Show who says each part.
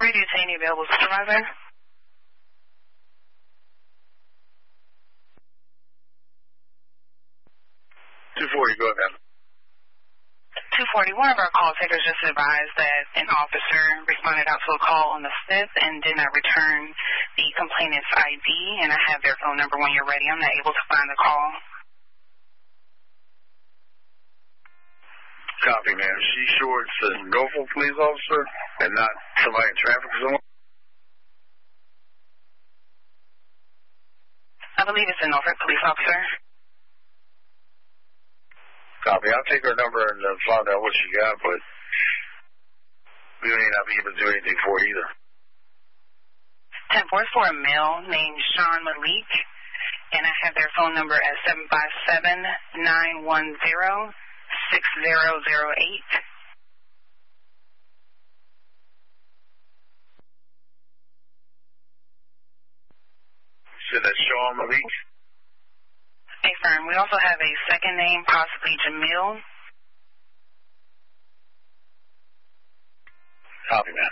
Speaker 1: 240 to any available supervisor.
Speaker 2: 240, go ahead.
Speaker 1: 240, one of our call takers just advised that an officer responded out to a call on the 5th and did not return the complainant's ID, and I have their phone number when you're ready. I'm not able to find the call.
Speaker 2: Copy, ma'am. She sure it's a Norfolk police officer and not somebody in traffic or someone?
Speaker 1: I believe it's a Norfolk police officer.
Speaker 2: Copy. I'll take her number and find out what she got, but we may not be able to do anything for her either.
Speaker 1: 10-4 is for a male named Sean Malik, and I have their phone number as 757-910-6008.
Speaker 2: So that's Sean Malik?
Speaker 1: Affirm. We also have a second name, possibly Jamil.
Speaker 2: Copy, man.